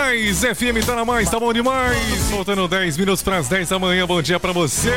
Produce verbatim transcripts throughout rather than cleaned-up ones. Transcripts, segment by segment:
mais, F M tá na mais, tá bom demais. Faltando dez minutos pras dez da manhã, bom dia pra você.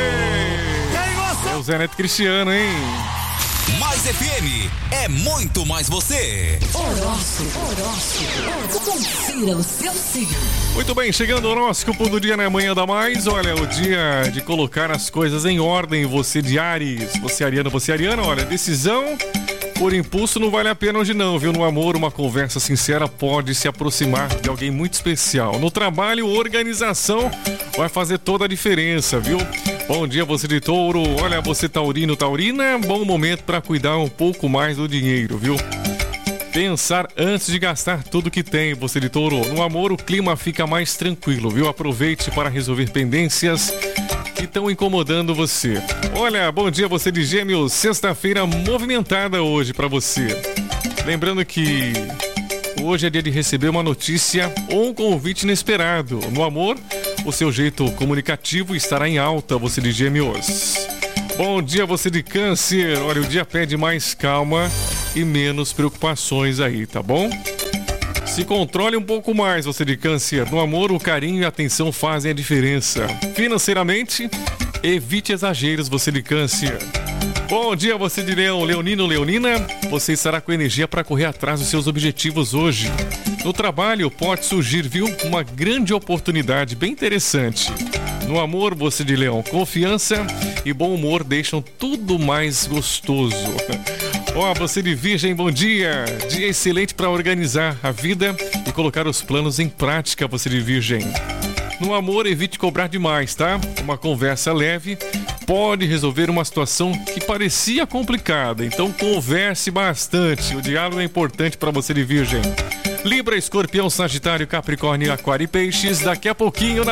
É o Zé Neto Cristiano, hein? Mais F M é muito mais você. Horóscopo, horóscopo, confira o seu signo. Muito bem, chegando o horóscopo do dia na manhã da mais. Olha, o dia de colocar as coisas em ordem. Você de Áries, você ariano, você ariana, olha, decisão por impulso não vale a pena hoje não, viu? No amor, uma conversa sincera pode se aproximar de alguém muito especial. No trabalho, organização vai fazer toda a diferença, viu? Bom dia, você de Touro. Olha, você taurino, taurina, bom momento para cuidar um pouco mais do dinheiro, viu? Pensar antes de gastar tudo que tem, você de Touro. No amor, o clima fica mais tranquilo, viu? Aproveite para resolver pendências que estão incomodando você. Olha, bom dia, você de Gêmeos. Sexta-feira movimentada hoje para você. Lembrando que hoje é dia de receber uma notícia ou um convite inesperado. No amor, o seu jeito comunicativo estará em alta, você de Gêmeos. Bom dia, você de Câncer. Olha, o dia pede mais calma e menos preocupações aí, tá bom? Se controle um pouco mais, você de Câncer. No amor, o carinho e a atenção fazem a diferença. Financeiramente, evite exageros, você de Câncer. Bom dia, você de Leão, Leonino, Leonina. Você estará com energia para correr atrás dos seus objetivos hoje. No trabalho, pode surgir, viu, uma grande oportunidade bem interessante. No amor, você de Leão, confiança e bom humor deixam tudo mais gostoso. Ó, oh, você de Virgem, bom dia. Dia excelente para organizar a vida e colocar os planos em prática, você de Virgem. No amor, evite cobrar demais, tá? Uma conversa leve pode resolver uma situação que parecia complicada. Então converse bastante. O diálogo é importante para você de Virgem. Libra, Escorpião, Sagitário, Capricórnio, Aquário e Peixes. Daqui a pouquinho na